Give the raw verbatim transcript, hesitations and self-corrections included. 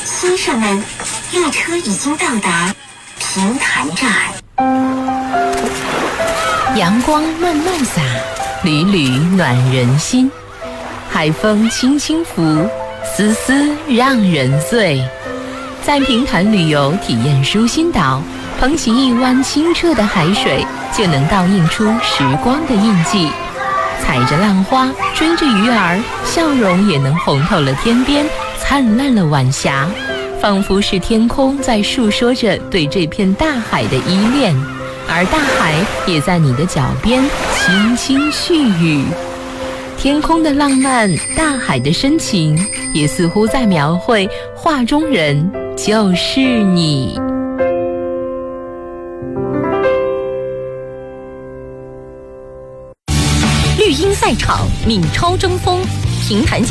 先生们，列车已经到达平潭站。 阳光慢慢洒，缕缕暖人心。海风轻轻拂，丝丝让人醉。在平潭旅游体验舒心岛，捧起一湾清澈的海水，就能倒映出时光的印记。踩着浪花，追着鱼儿，笑容也能红透了天边，灿烂了晚霞，仿佛是天空在诉说着对这片大海的依恋，而大海也在你的脚边轻轻絮语。天空的浪漫，大海的深情，也似乎在描绘画中人就是你。 绿茵赛场，闽超争锋，平潭